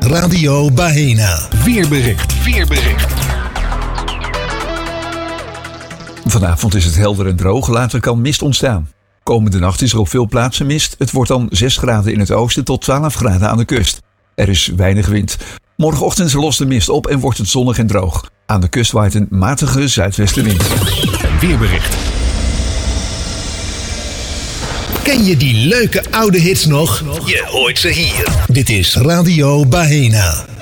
Radio Bahena. Weerbericht. Vanavond is het helder en droog, later kan mist ontstaan. Komende nacht is er op veel plaatsen mist. Het wordt dan 6 graden in het oosten tot 12 graden aan de kust. Er is weinig wind. Morgenochtend lost de mist op en wordt het zonnig en droog. Aan de kust waait een matige zuidwestenwind. Weerbericht. Ken je die leuke oude hits nog? Je hoort ze hier. Dit is Radio Bahena.